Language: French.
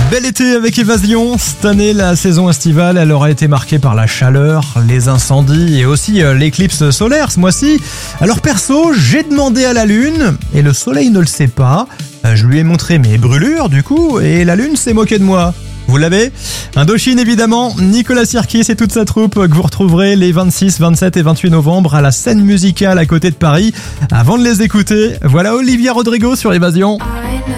Bel été avec Évasion. Cette année, la saison estivale, elle aura été marquée par la chaleur, les incendies et aussi l'éclipse solaire ce mois-ci. Alors perso, j'ai demandé à la Lune, et le soleil ne le sait pas. Je lui ai montré mes brûlures du coup, et la Lune s'est moquée de moi. Vous l'avez ? Indochine évidemment, Nicolas Sirkis et toute sa troupe que vous retrouverez les 26, 27 et 28 novembre à la scène musicale à côté de Paris. Avant de les écouter, voilà Olivia Rodrigo sur Évasion.